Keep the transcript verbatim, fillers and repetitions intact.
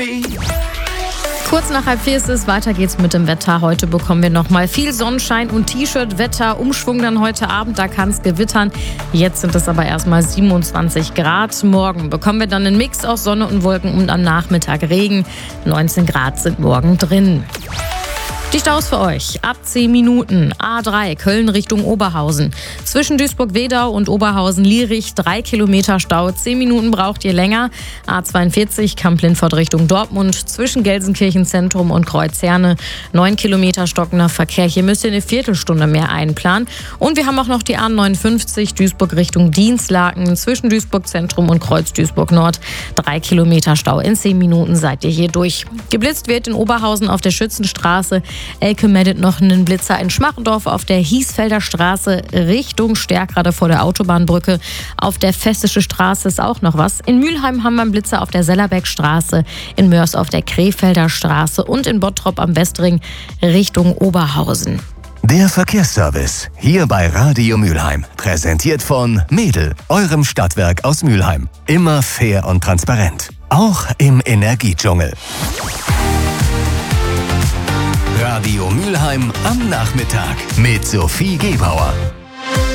Kurz nach halb vier ist es, weiter geht's mit dem Wetter. Heute bekommen wir nochmal viel Sonnenschein und T-Shirt-Wetter. Umschwung dann heute Abend, da kann es gewittern. Jetzt sind es aber erstmal siebenundzwanzig Grad. Morgen bekommen wir dann einen Mix aus Sonne und Wolken und am Nachmittag Regen. neunzehn Grad sind morgen drin. Die Staus für euch. Ab zehn Minuten. A drei, Köln Richtung Oberhausen. Zwischen Duisburg-Wedau und Oberhausen-Lierich drei Kilometer Stau. zehn Minuten braucht ihr länger. A zweiundvierzig, Kamp-Lindfort Richtung Dortmund. Zwischen Gelsenkirchen-Zentrum und Kreuzherne neun Kilometer stockender Verkehr. Hier müsst ihr eine Viertelstunde mehr einplanen. Und wir haben auch noch die A neunundfünfzig, Duisburg Richtung Dienstlaken. Zwischen Duisburg-Zentrum und Kreuz-Duisburg-Nord drei Kilometer Stau. In zehn Minuten seid ihr hier durch. Geblitzt wird in Oberhausen auf der Schützenstraße. Elke meldet noch einen Blitzer in Schmarrendorf auf der Hiesfelder Straße Richtung Stärkrade vor der Autobahnbrücke. Auf der Festische Straße ist auch noch was. In Mülheim haben wir einen Blitzer auf der Sellerbeckstraße, in Mörs auf der Krefelder Straße und in Bottrop am Westring Richtung Oberhausen. Der Verkehrsservice hier bei Radio Mülheim. Präsentiert von Mädel, eurem Stadtwerk aus Mülheim. Immer fair und transparent. Auch im Energiedschungel. Radio Mülheim am Nachmittag mit Sophie Gebauer.